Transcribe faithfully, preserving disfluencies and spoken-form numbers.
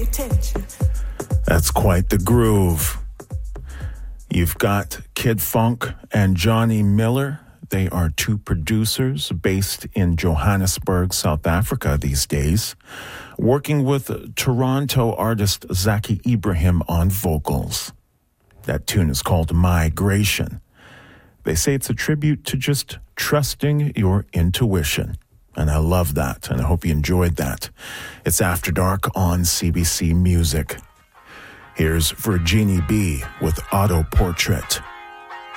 That's quite the groove. You've got Kid Funk and Johnny Miller. They are two producers based in Johannesburg, South Africa these days, working with Toronto artist Zaki Ibrahim on vocals. That tune is called Migration. They say it's a tribute to just trusting your intuition. And I love that, and I hope you enjoyed that. It's After Dark on C B C Music. Here's Virginie B with Auto Portrait.